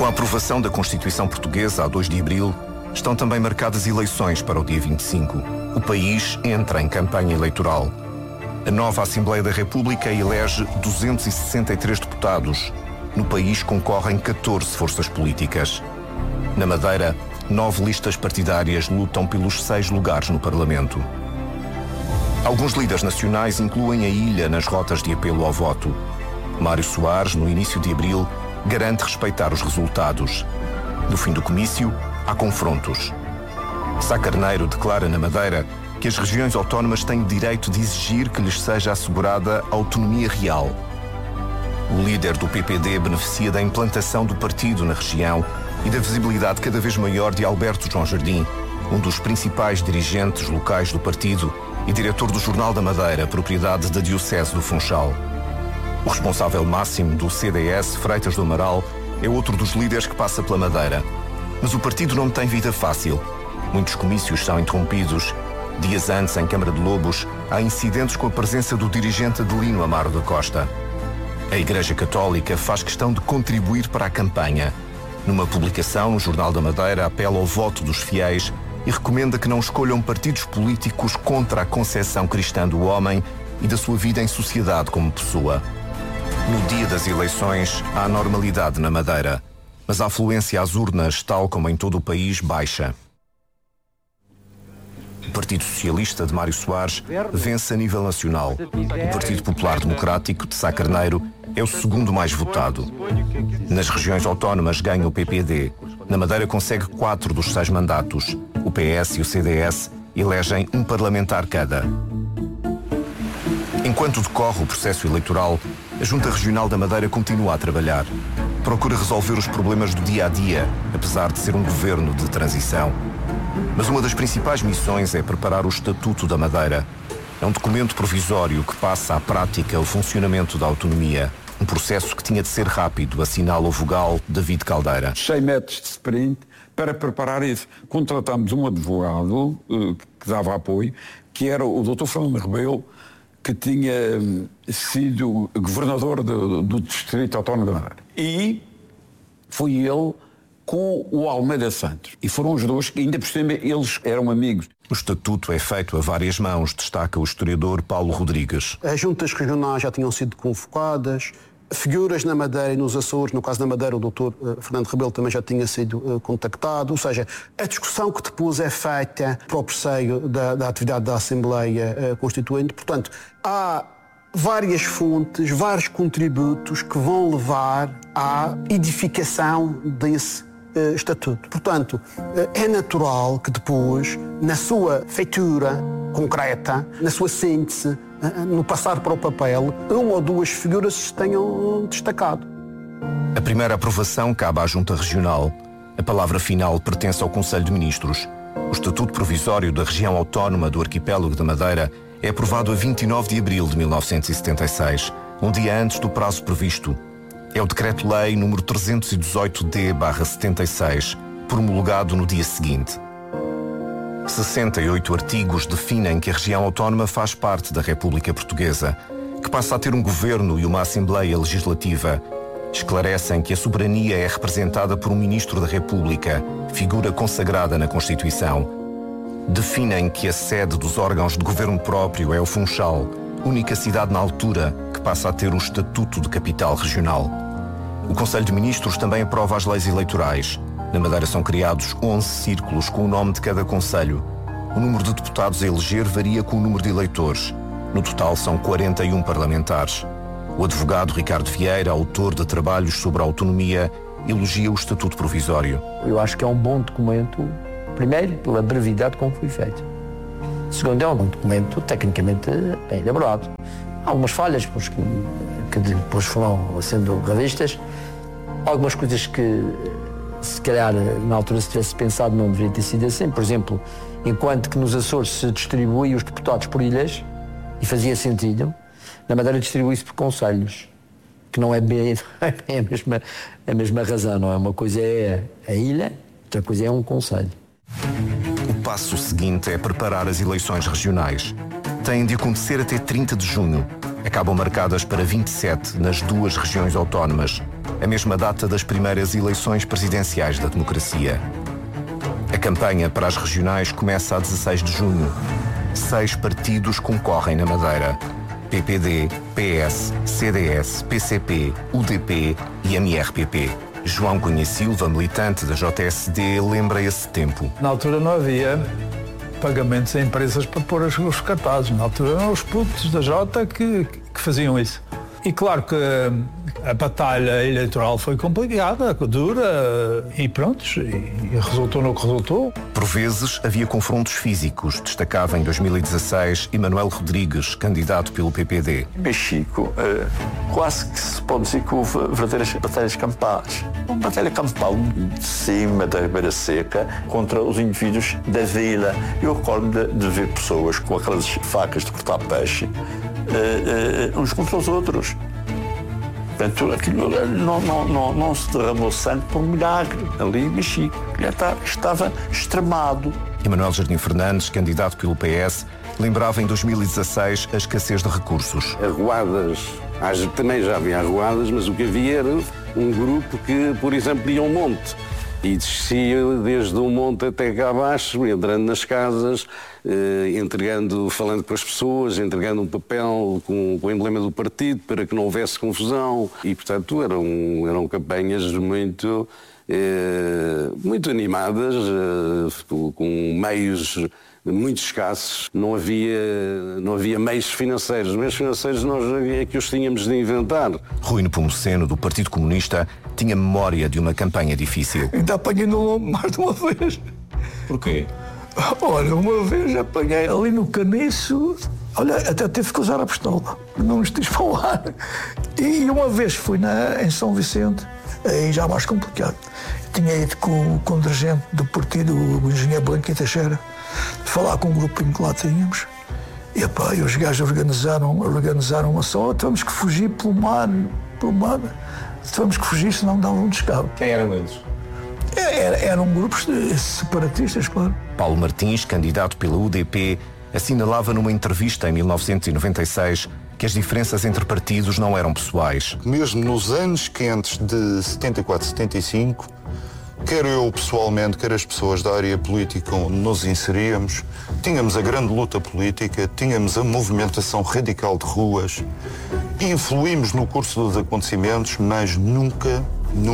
Com a aprovação da Constituição Portuguesa a 2 de abril, estão também marcadas eleições para o dia 25. O país entra em campanha eleitoral. A nova Assembleia da República elege 263 deputados. No país concorrem 14 forças políticas. Na Madeira, 9 listas partidárias lutam pelos 6 lugares no Parlamento. Alguns líderes nacionais incluem a ilha nas rotas de apelo ao voto. Mário Soares, no início de abril, garante respeitar os resultados. No fim do comício, há confrontos. Sá Carneiro declara na Madeira que as regiões autónomas têm direito de exigir que lhes seja assegurada autonomia real. O líder do PPD beneficia da implantação do partido na região e da visibilidade cada vez maior de Alberto João Jardim, um dos principais dirigentes locais do partido e diretor do Jornal da Madeira, propriedade da Diocese do Funchal. O responsável máximo do CDS, Freitas do Amaral, é outro dos líderes que passa pela Madeira. Mas o partido não tem vida fácil. Muitos comícios são interrompidos. Dias antes, em Câmara de Lobos, há incidentes com a presença do dirigente Adelino Amaro da Costa. A Igreja Católica faz questão de contribuir para a campanha. Numa publicação no Jornal da Madeira, apela ao voto dos fiéis e recomenda que não escolham partidos políticos contra a concepção cristã do homem e da sua vida em sociedade como pessoa. No dia das eleições, há normalidade na Madeira, mas a afluência às urnas, tal como em todo o país, baixa. O Partido Socialista de Mário Soares vence a nível nacional. O Partido Popular Democrático de Sá Carneiro é o segundo mais votado. Nas regiões autónomas ganha o PPD. Na Madeira consegue 4 dos 6 mandatos. O PS e o CDS elegem um parlamentar cada. Enquanto decorre o processo eleitoral, a Junta Regional da Madeira continua a trabalhar. Procura resolver os problemas do dia-a-dia, apesar de ser um governo de transição. Mas uma das principais missões é preparar o Estatuto da Madeira. É um documento provisório que passa à prática o funcionamento da autonomia. Um processo que tinha de ser rápido, assinala o vogal David Caldeira. 100 metros de sprint para preparar isso. Contratámos um advogado que dava apoio, que era o Dr. Fernando Rebelo, que tinha sido governador do Distrito Autónomo da Madeira. E foi ele com o Almeida Santos. E foram os dois que, ainda por cima, eles eram amigos. O estatuto é feito a várias mãos, destaca o historiador Paulo Rodrigues. As juntas regionais já tinham sido convocadas, figuras na Madeira e nos Açores, no caso da Madeira, o Dr. Fernando Rebelo também já tinha sido contactado, ou seja, a discussão que depois é feita para o presseio da atividade da Assembleia Constituinte. Portanto, há várias fontes, vários contributos que vão levar à edificação desse estatuto. Portanto, é natural que depois, na sua feitura concreta, na sua síntese, no passar para o papel, 1 ou 2 figuras se tenham destacado. A primeira aprovação cabe à Junta Regional. A palavra final pertence ao Conselho de Ministros. O Estatuto Provisório da Região Autónoma do Arquipélago da Madeira é aprovado a 29 de abril de 1976, um dia antes do prazo previsto. É o Decreto-Lei número 318-D/76, promulgado no dia seguinte. 68 artigos definem que a região autónoma faz parte da República Portuguesa, que passa a ter um governo e uma Assembleia Legislativa. Esclarecem que a soberania é representada por um Ministro da República, figura consagrada na Constituição. Definem que a sede dos órgãos de governo próprio é o Funchal, única cidade na altura que passa a ter o estatuto de capital regional. O Conselho de Ministros também aprova as leis eleitorais. Na Madeira são criados 11 círculos com o nome de cada concelho. O número de deputados a eleger varia com o número de eleitores. No total são 41 parlamentares. O advogado Ricardo Vieira, autor de trabalhos sobre a autonomia, elogia o Estatuto Provisório. Eu acho que é um bom documento, primeiro, pela brevidade com que foi feito. Segundo, é um documento tecnicamente bem elaborado. Há algumas falhas que depois foram sendo revistas. Algumas coisas que, se calhar, na altura, se tivesse pensado, não deveria ter sido assim. Por exemplo, enquanto que nos Açores se distribui os deputados por ilhas, e fazia sentido, na Madeira distribui-se por concelhos, que não é bem a mesma razão, não é? Uma coisa é a ilha, outra coisa é um concelho. O passo seguinte é preparar as eleições regionais. Têm de acontecer até 30 de junho. acabam marcadas para 27 nas 2 regiões autónomas, a mesma data das primeiras eleições presidenciais da democracia. A campanha para as regionais começa a 16 de junho. 6 partidos concorrem na Madeira: PPD, PS, CDS, PCP, UDP e MRPP. João Cunha Silva, militante da JSD, lembra esse tempo. Na altura não havia pagamentos a empresas para pôr os cartazes. Na altura eram os putos da Jota que faziam isso. E claro que a batalha eleitoral foi complicada, dura e pronto, e resultou no que resultou. Por vezes havia confrontos físicos, destacava em 2016 Emanuel Rodrigues, candidato pelo PPD. Em Mexico, quase que se pode dizer que houve verdadeiras batalhas campais. Uma batalha campal de cima da Ribeira Seca contra os indivíduos da vila. Eu recordo de ver pessoas com aquelas facas de cortar peixe, uns contra os outros. Portanto, aquilo não se derramou sangue por milagre. Ali em Mexico estava extremado. Emanuel Jardim Fernandes, candidato pelo PS, lembrava em 2016 a escassez de recursos. Arruadas, também já havia arruadas, mas o que havia era um grupo que, por exemplo, ia ao monte e descia desde o monte até cá abaixo, entrando nas casas, falando com as pessoas, entregando um papel com o emblema do partido para que não houvesse confusão. E, portanto, eram campanhas muito animadas, com meios muito escassos. Não havia meios financeiros. Os meios financeiros nós é que os tínhamos de inventar. Rui Nepomuceno, do Partido Comunista, tinha memória de uma campanha difícil. Ainda apanhei no lombo mais de uma vez. Porquê? Olha, uma vez apanhei ali no caniço, olha, até teve que usar a pistola, não nos quis falar. E uma vez fui em São Vicente, aí já mais complicado. Tinha ido com o dirigente do partido, o engenheiro Blanco e Teixeira, falar com um grupinho que lá tínhamos. E os gajos organizaram uma só, tivemos que fugir pelo mar, tivemos que fugir, senão davam um descabo. Quem eram eles? Eram grupos separatistas, claro. Paulo Martins, candidato pela UDP, assinalava numa entrevista em 1996 que as diferenças entre partidos não eram pessoais. Mesmo nos anos quentes de 74, 75, quer eu pessoalmente, quer as pessoas da área política onde nos inseríamos, tínhamos a grande luta política, tínhamos a movimentação radical de ruas, influímos no curso dos acontecimentos, mas nunca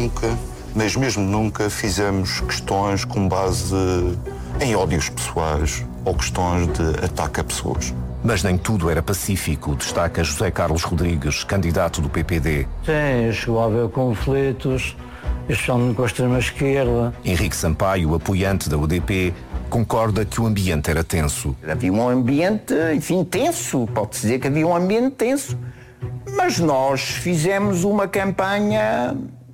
fizemos questões com base em ódios pessoais ou questões de ataque a pessoas. Mas nem tudo era pacífico, destaca José Carlos Rodrigues, candidato do PPD. Sim, chegou a haver conflitos, especialmente com a extrema-esquerda. Henrique Sampaio, apoiante da UDP, concorda que o ambiente era tenso. Havia um ambiente, enfim, tenso, pode-se dizer que havia um ambiente tenso. Mas nós fizemos uma campanha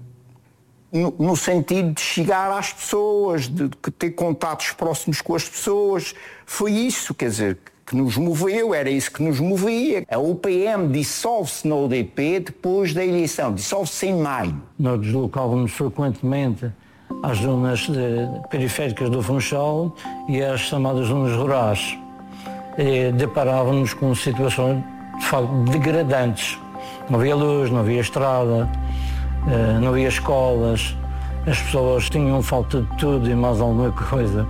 no sentido de chegar às pessoas, de ter contatos próximos com as pessoas. Foi isso, quer dizer, que nos moveu, era isso que nos movia. A UPM dissolve-se na UDP depois da eleição, dissolve-se em maio. Nós deslocávamos frequentemente às zonas periféricas do Funchal e às chamadas zonas rurais. E deparávamos com situações, de facto, degradantes. Não havia luz, não havia estrada, não havia escolas, as pessoas tinham falta de tudo e mais alguma coisa.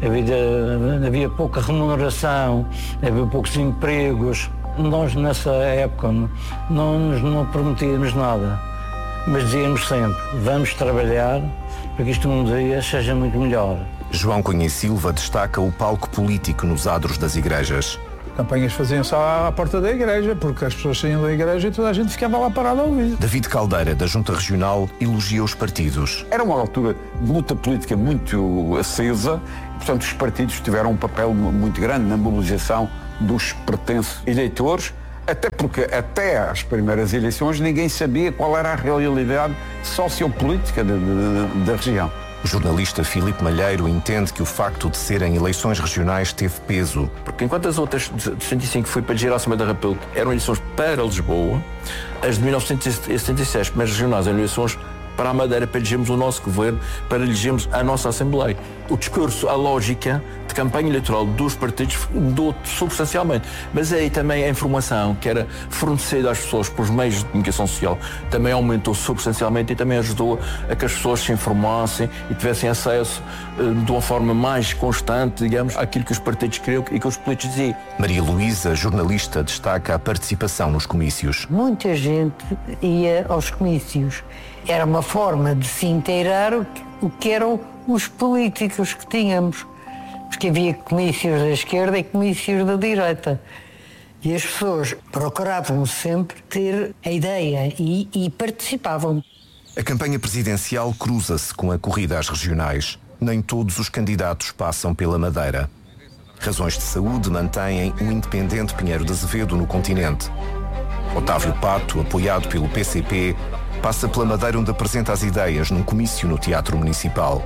Havia pouca remuneração, havia poucos empregos. Nós, nessa época, não prometíamos nada, mas dizíamos sempre, vamos trabalhar para que isto um dia seja muito melhor. João Cunha Silva destaca o palco político nos adros das igrejas. Campanhas faziam-se à porta da igreja, porque as pessoas saíam da igreja e toda a gente ficava lá parada a ouvir. David Caldeira, da Junta Regional, elogia os partidos. Era uma altura de luta política muito acesa, portanto os partidos tiveram um papel muito grande na mobilização dos pertences eleitores, até porque até às primeiras eleições ninguém sabia qual era a realidade sociopolítica da região. O jornalista Filipe Malheiro entende que o facto de serem eleições regionais teve peso. Porque enquanto as outras de 75 foi para gerar a Assembleia da República, eram eleições para Lisboa, as de 1976, primeiras regionais, eram eleições para a Madeira, para elegermos o nosso governo, para elegermos a nossa Assembleia. O discurso, a lógica de campanha eleitoral dos partidos mudou substancialmente. Mas aí também a informação que era fornecida às pessoas pelos meios de comunicação social também aumentou substancialmente e também ajudou a que as pessoas se informassem e tivessem acesso de uma forma mais constante, digamos, àquilo que os partidos queriam e que os políticos diziam. Maria Luísa, jornalista, destaca a participação nos comícios. Muita gente ia aos comícios. Era uma forma de se inteirar o que eram os políticos que tínhamos. Porque havia comícios da esquerda e comícios da direita. E as pessoas procuravam sempre ter a ideia e participavam. A campanha presidencial cruza-se com a corrida às regionais. Nem todos os candidatos passam pela Madeira. Razões de saúde mantêm o independente Pinheiro de Azevedo no continente. Otávio Pato, apoiado pelo PCP, passa pela Madeira onde apresenta as ideias num comício no Teatro Municipal.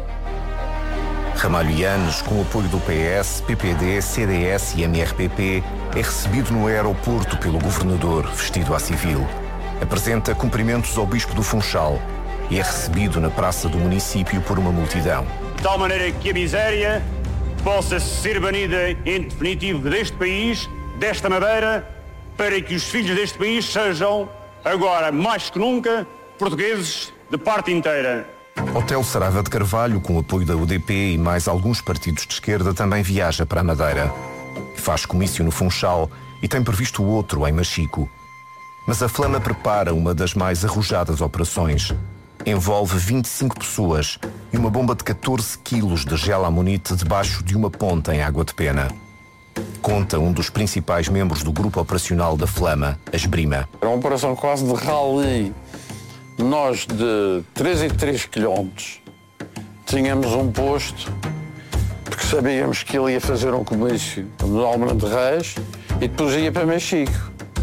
Ramalho Yanes, com o apoio do PS, PPD, CDS e MRPP, é recebido no aeroporto pelo governador, vestido à civil. Apresenta cumprimentos ao Bispo do Funchal e é recebido na praça do município por uma multidão. De tal maneira que a miséria possa ser banida em definitivo deste país, desta Madeira, para que os filhos deste país sejam, agora mais que nunca, portugueses de parte inteira. Hotel Saraiva de Carvalho, com o apoio da UDP e mais alguns partidos de esquerda, também viaja para a Madeira. Faz comício no Funchal e tem previsto outro em Machico. Mas a Flama prepara uma das mais arrojadas operações. Envolve 25 pessoas e uma bomba de 14 quilos de gel amonite debaixo de uma ponta em Água de Pena. Conta um dos principais membros do grupo operacional da Flama, a Esbrima. Era uma operação quase de rally. Nós, de 3 em 3 quilómetros, tínhamos um posto, porque sabíamos que ele ia fazer um comício no Almirante Reis e depois ia para Machico.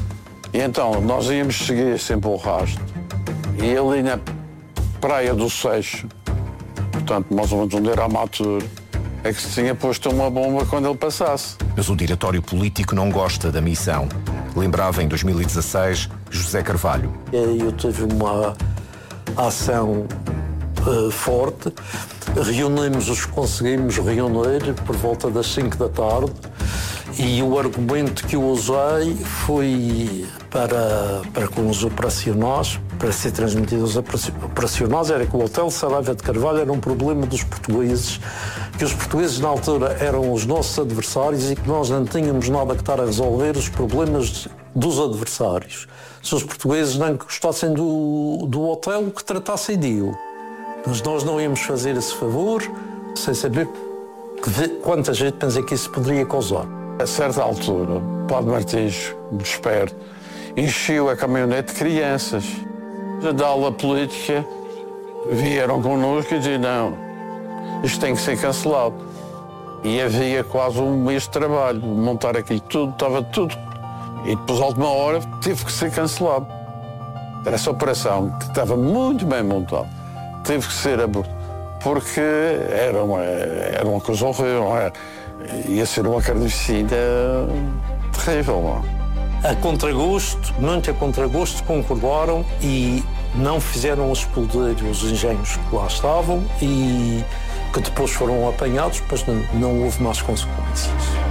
E então nós íamos seguir sempre o rastro. E ali na Praia do Seixo, portanto, mais ou menos onde era a Matur, é que se tinha posto uma bomba quando ele passasse. Mas o diretório político não gosta da missão. Lembrava em 2016 José Carvalho. Eu tive uma ação forte. Conseguimos reunir por volta das 5 da tarde e o argumento que eu usei foi para com os operacionais, para ser transmitido aos operacionais, era que o Hotel Saraiva de Carvalho era um problema dos portugueses, que os portugueses na altura eram os nossos adversários e que nós não tínhamos nada que estar a resolver os problemas dos adversários. Se os portugueses não gostassem do hotel, que tratassem dele. Mas nós não íamos fazer esse favor sem saber quanta gente pensa que isso poderia causar. A certa altura, o Padre Martins, desperto, encheu a caminhonete de crianças. Da aula política vieram connosco e diziam, não, isto tem que ser cancelado. E havia quase um mês de trabalho, de montar aquilo tudo, estava tudo. E depois, à última hora, teve que ser cancelado. Essa operação, que estava muito bem montada, teve que ser abortada, porque era uma coisa horrível, não era? Ia ser uma carnificina terrível, não? A contragosto, muito a contragosto, concordaram e não fizeram explodir os engenhos que lá estavam e que depois foram apanhados, mas não houve mais consequências.